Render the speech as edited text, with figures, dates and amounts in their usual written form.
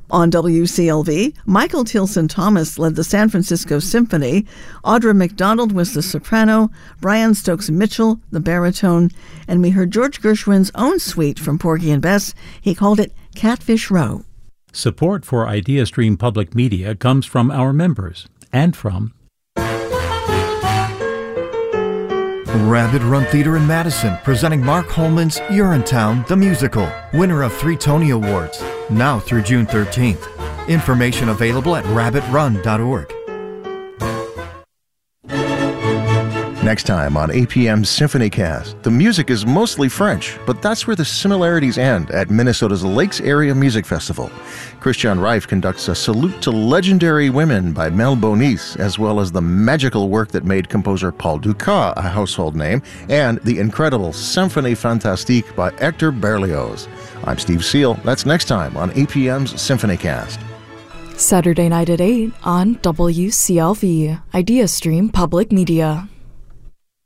On WCLV, Michael Tilson Thomas led the San Francisco Symphony, Audra McDonald was the soprano, Brian Stokes Mitchell the baritone, and we heard George Gershwin's own suite from Porgy and Bess. He called it Catfish Row. Support for IdeaStream Public Media comes from our members and from Rabbit Run Theater in Madison, presenting Mark Holman's Urinetown, the musical, winner of 3 Tony Awards, now through June 13th. Information available at rabbitrun.org. Next time on APM's SymphonyCast, the music is mostly French, but that's where the similarities end at Minnesota's Lakes Area Music Festival. Christian Reif conducts a salute to legendary women by Mel Bonis, as well as the magical work that made composer Paul Dukas a household name, and the incredible Symphonie Fantastique by Hector Berlioz. I'm Steve Seal. That's next time on APM's SymphonyCast. Saturday night at 8 on WCLV, IdeaStream Public Media.